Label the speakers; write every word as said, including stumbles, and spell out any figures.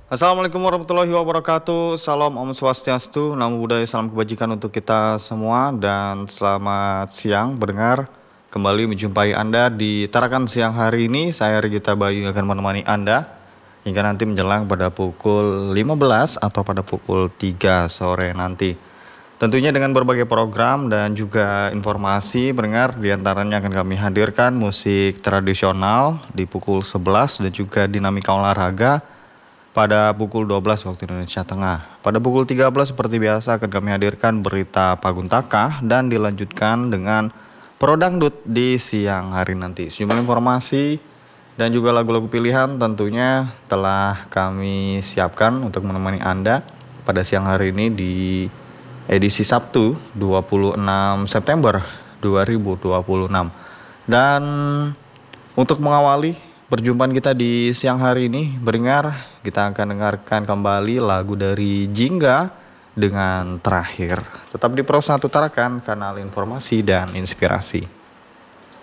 Speaker 1: Assalamualaikum warahmatullahi wabarakatuh. Salam Om Swastiastu, Namo Buddhaya, salam kebajikan untuk kita semua. Dan selamat siang pendengar, kembali menjumpai Anda di Tarakan Siang hari ini. Saya Regita Bayu akan menemani Anda hingga nanti menjelang pada pukul lima belas atau pada pukul tiga sore nanti. Tentunya dengan berbagai program dan juga informasi pendengar, diantaranya akan kami hadirkan musik tradisional di pukul sebelas dan juga dinamika olahraga pada pukul dua belas waktu Indonesia Tengah. Pada pukul tiga belas seperti biasa akan kami hadirkan berita Paguntaka dan dilanjutkan dengan Pro Dangdut di siang hari nanti. Sejumlah informasi dan juga lagu-lagu pilihan tentunya telah kami siapkan untuk menemani Anda pada siang hari ini di edisi Sabtu dua puluh enam September dua ribu dua puluh enam. Dan untuk mengawali perjumpaan kita di siang hari ini, pendengar, kita akan dengarkan kembali lagu dari Jingga dengan Terakhir. Tetap di Pro satu Tarakan, kanal informasi dan inspirasi.